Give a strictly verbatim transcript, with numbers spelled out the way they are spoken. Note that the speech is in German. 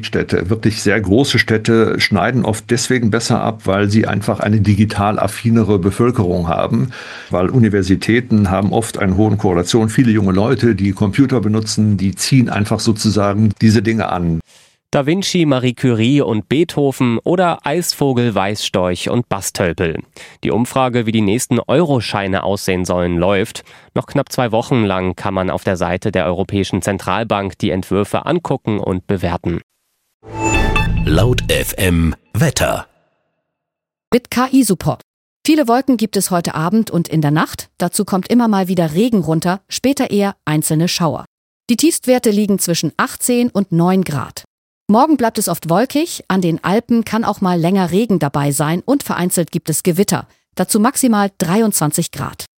Universitätsstädte, wirklich sehr große Städte, schneiden oft deswegen besser ab, weil sie einfach eine digital affinere Bevölkerung haben. Weil Universitäten haben oft eine hohe Korrelation. Viele junge Leute, die Computer benutzen, die ziehen einfach sozusagen diese Dinge an. Da Vinci, Marie Curie und Beethoven oder Eisvogel, Weißstorch und Bastölpel. Die Umfrage, wie die nächsten Euroscheine aussehen sollen, läuft. Noch knapp zwei Wochen lang kann man auf der Seite der Europäischen Zentralbank die Entwürfe angucken und bewerten. Laut F M Wetter. Mit K I-Support. Viele Wolken gibt es heute Abend und in der Nacht. Dazu kommt immer mal wieder Regen runter, später eher einzelne Schauer. Die Tiefstwerte liegen zwischen achtzehn und neun Grad. Morgen bleibt es oft wolkig, an den Alpen kann auch mal länger Regen dabei sein und vereinzelt gibt es Gewitter. Dazu maximal dreiundzwanzig Grad.